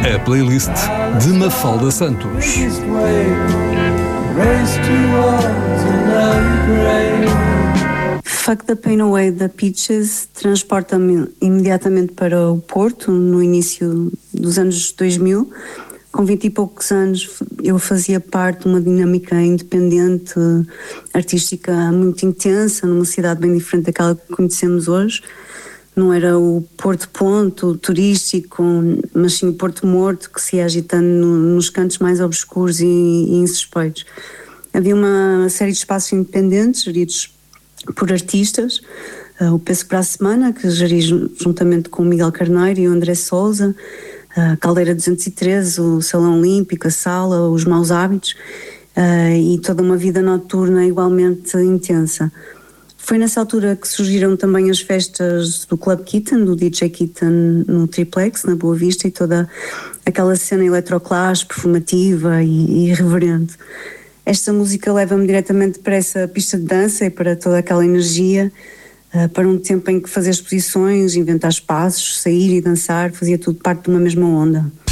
A playlist de Mafalda Santos. Fuck the Pain Away da Peaches transporta-me imediatamente para o Porto, no início dos anos 2000. Com 20 e poucos anos eu fazia parte de uma dinâmica independente, artística muito intensa, numa cidade bem diferente daquela que conhecemos hoje. Não era o Porto Ponto turístico, mas sim o Porto Morto, que se ia agitando nos cantos mais obscuros e insuspeitos. Havia uma série de espaços independentes, geridos por artistas, o Peso para a Semana, que geri juntamente com o Miguel Carneiro e o André Sousa, a Caldeira 213, o Salão Olímpico, a Sala, os Maus Hábitos, e toda uma vida noturna igualmente intensa. Foi nessa altura que surgiram também as festas do Club Kitten, do DJ Kitten no Triplex, na Boa Vista, e toda aquela cena electroclash, performativa e irreverente. Esta música leva-me diretamente para essa pista de dança e para toda aquela energia, para um tempo em que fazer exposições, inventar espaços, sair e dançar, fazia tudo parte de uma mesma onda.